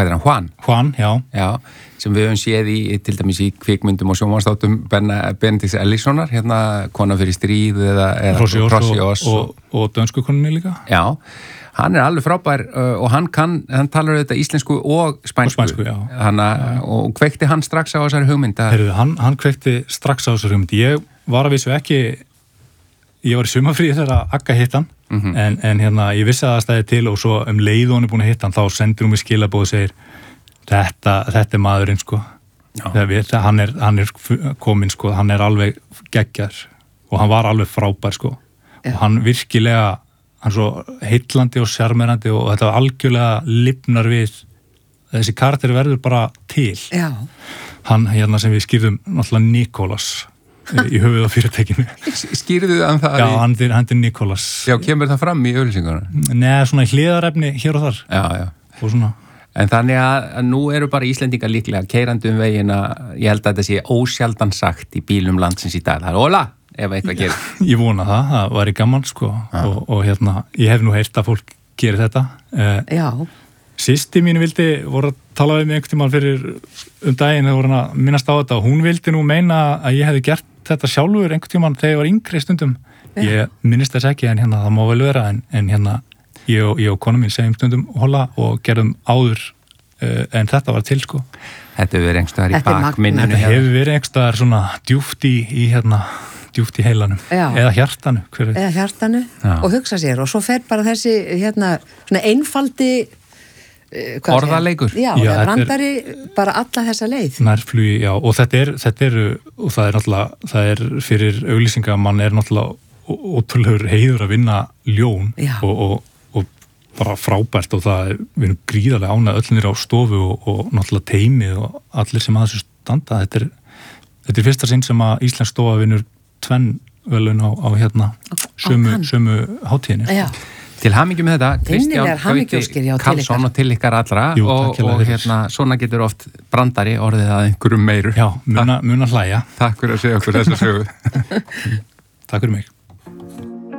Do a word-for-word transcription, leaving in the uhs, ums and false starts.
hvað er hann, Juan? Juan, já. Já, sem við höfum séð í, til dæmis í kvikmyndum og sjónvarpsþáttum Benedikts Ellissonar, hérna Kona fyrir stríð eða, eða Rossi Oss og, og, og dönsku konunni líka. Já, hann er alveg frábær uh, og hann kann, hann talar auðvitað íslensku og spænsku. Og spænsku, já. Hanna, já. Og kveikti hann strax á þessari hugmynd? Heyrðu, hann, hann kveikti strax á þessari hugmynd. Ég var að vissu ekki, ég var í sumarfríi þegar að Agga hitt hann, mm-hmm. en, en hérna, ég vissi að það stæði til og svo um leið og hann er búin að hitta hann, þá sendir hún mig skilabóð og segir, þetta, þetta er maðurinn, sko. Við, hann, er, hann er kominn, sko, hann er alveg geggjar og hann var alveg frábær, sko. Já. Og hann virkilega, hann svo heillandi og sjarmerandi og þetta algjörlega lifnar við, þessi karakter verður bara til. Já. Hann, hérna sem við skýrðum, náttúrulega Nikolas, í höfuð á fyrirtækinu. Skýrðu hann það? Já, hann er, hann er Nikolas. Já, kemur það fram í auglýsingunum? Nei, svona hliðarefni hér og þar. Já, já. Og svona. En þannig að, að nú eru bara Íslendingar líklega keyrandi um veginn að ég held að þetta sé ósjaldan sagt í bílum landsins í dag. Það er óla, ef eitthvað gerir. Ég vona það, það væri gaman, sko. Og, og hérna, ég hef nú heyrt að fólk gerir þetta. Já. Systir mín vildi, voru að tala við mig einhvern tímann fyrir um daginn, þegar voru að minnast á þetta og hún vildi nú meina að ég hefði gert þetta sjálfur einhvern tímann þegar ég var yngri stundum. Ja. Ég minnist þess ekki en hérna það má vel vera en, en hérna ég og, ég og konu mín segjum stundum hola og gerðum áður uh, en þetta var til sko. Þetta hefur verið einhverstaðar í bakminninu. Þetta hefur verið einhverstaðar svona djúpt í, í hérna djúpt í heilanum, Já. Eða hjartanu. Eða hjartanu Já. Og hugsa sér og svo fer bara þessi hérna svona einfaldi orðaleikur. Já, já brandari er, bara alla þessa leið. Nærflugi, já, og þetta er, þetta er, og það er náttúrulega, það er fyrir auglýsingamann er náttúrulega ótrúlegur heiður að vinna ljón og, og, og bara frábært og það er, við erum gríðarlega ánað öllnir á stofu og, og náttúrulega teimið og allir sem að þessu standa. Þetta er, þetta er fyrsta sinn sem að Íslensk stofa vinnur tvenn velun á, á hérna sömu, sömu hátíðinni. Já. Til hamingju með þetta, Kristján Gauti Karlsson og til ykkar allra. Jú, og, og hérna, svona getur oft brandari orðið að einhverjum meiru. Já, muna, muna hlæja. Takk fyrir að segja okkur þessa sögu. Takk fyrir mig.